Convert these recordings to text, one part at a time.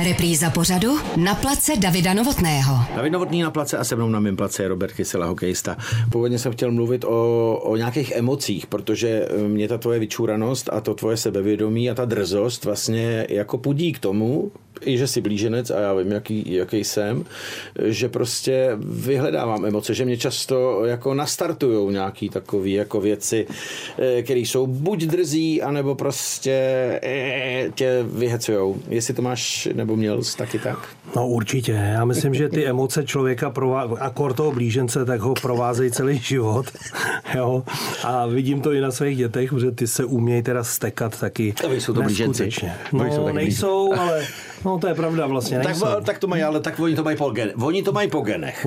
Repríza pořadu Na place Davida Novotného. David Novotný na place a se mnou na mém place je Robert Kysela, hokejista. Původně jsem chtěl mluvit o nějakých emocích, protože mě ta tvoje vyčúranost a to tvoje sebevědomí a ta drzost vlastně jako pudí k tomu, i že jsi blíženec a já vím, jaký jsem, že prostě vyhledávám emoce, že mě často jako nastartujou nějaký takový jako věci, které jsou buď drzí, anebo prostě tě vyhecujou. Jestli to máš nebo měl jsi taky tak? No určitě. Já myslím, že ty emoce člověka a kor toho blížence, tak ho provázejí celý život. Jo? A vidím to i na svých dětech, protože ty se umějí teda stekat taky. A jsou to blíženci? No nejsou, ale no to je pravda vlastně. Tak to mají, ale tak oni to mají po genech. Oni to mají po genech.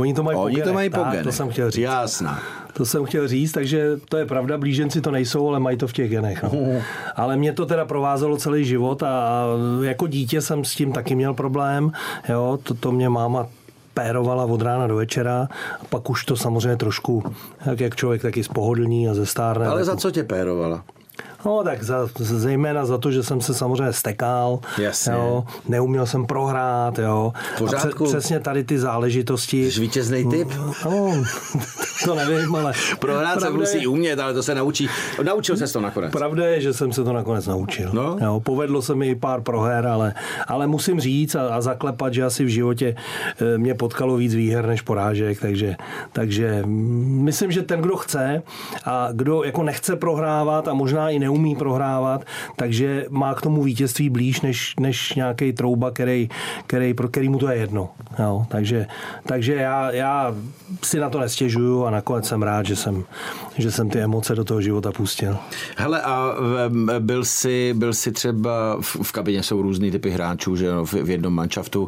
To jsem chtěl říct. Jasná. To jsem chtěl říct, takže to je pravda, blíženci to nejsou, ale mají to v těch genech. No. Ale mě to teda provázelo celý život a jako dítě jsem s tím taky měl problém. Jo, to mě máma pérovala od rána do večera a pak už to samozřejmě trošku, jak člověk taky spohodlní a zestárne. Ale za co tě pérovala? No tak zejména za to, že jsem se samozřejmě stekal, jo, neuměl jsem prohrát, jo. Přesně tady ty záležitosti. Jsi vítěznej typ? No, to nevím, ale... Prohrát se musí umět, ale to se naučí. Naučil ses to nakonec. Pravda je, že jsem se to nakonec naučil. No? Jo, povedlo se mi i pár proher, ale musím říct a zaklepat, že asi v životě mě potkalo víc výher než porážek, takže myslím, že ten, kdo chce a kdo jako nechce prohrávat a možná i neumí prohrávat, takže má k tomu vítězství blíž než nějaký trouba, který mu to je jedno. Jo, takže já si na to nestěžuju a nakonec jsem rád, že jsem ty emoce do toho života pustil. Hele, a byl jsi třeba, v kabině jsou různý typy hráčů, že v jednom manšaftu,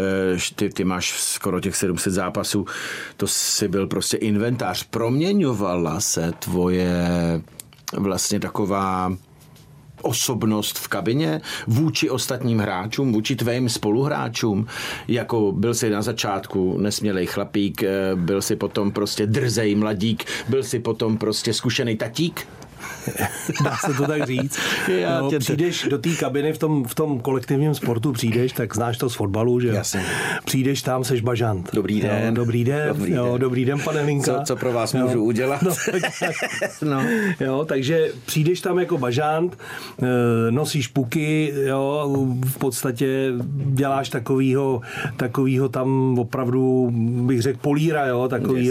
ty máš skoro těch 700 zápasů, to si byl prostě inventář. Proměňovala se tvoje vlastně taková osobnost v kabině vůči ostatním hráčům, vůči tvým spoluhráčům, jako byl jsi na začátku nesmělej chlapík, byl jsi potom prostě drzej mladík, byl jsi potom prostě zkušený tatík? Dá se to tak říct. Přijdeš do té kabiny v tom kolektivním sportu, tak znáš to z fotbalu, že jasně. Přijdeš tam, seš bažant. Dobrý den. Dobrý den, pane Linka. Co pro vás můžu udělat? No. Jo, takže přijdeš tam jako bažant, nosíš puky, jo, v podstatě děláš takovýho tam opravdu, bych řekl, políra, jo,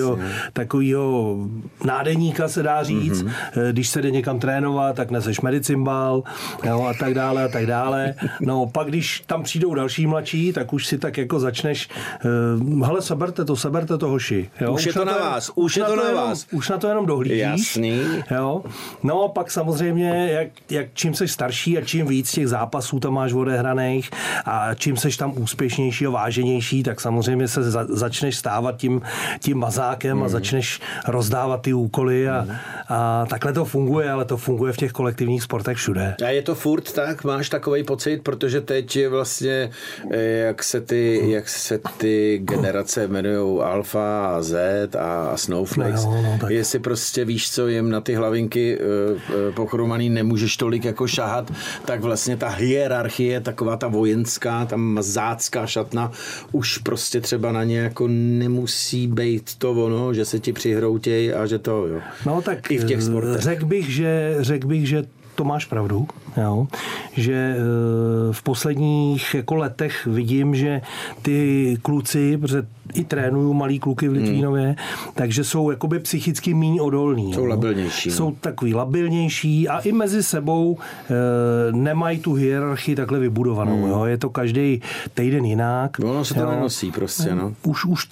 takovýho nádeníka se dá říct. Když se jde někam trénovat, tak neseš medicimbal, jo, a tak dále. No, pak když tam přijdou další mladší, tak už si tak jako začneš hele, seberte to, hoši. Jo? Už je to na vás. Už na to jenom dohlížíš. Jasný. Jo? No, pak samozřejmě, jak čím seš starší a čím víc těch zápasů tam máš odehraných a čím seš tam úspěšnější a váženější, tak samozřejmě se začneš stávat tím mazákem a začneš rozdávat ty úkoly a takhle to funguje, ale to funguje v těch kolektivních sportech všude. A je to furt tak? Máš takovej pocit? Protože teď vlastně, jak se ty generace jmenujou Alfa a Z a Snowflakes, jestli prostě víš, co jim na ty hlavinky pochromaný nemůžeš tolik jako šahat, tak vlastně ta hierarchie, taková ta vojenská, ta mazácká šatna, už prostě třeba na ně jako nemusí být to ono, že se ti přihroutěj a že to, jo. No tak i v těch sportech. Řekl bych, že to máš pravdu, jo? Že v posledních jako letech vidím, že ty kluci, protože i trénuju malý kluky v Litvínově, takže jsou jakoby psychicky míň odolní. Jsou labilnější. Jsou takový labilnější a i mezi sebou nemají tu hierarchii takhle vybudovanou. Jo? Je to každý týden jinak. No, se to nenosí prostě, no. Už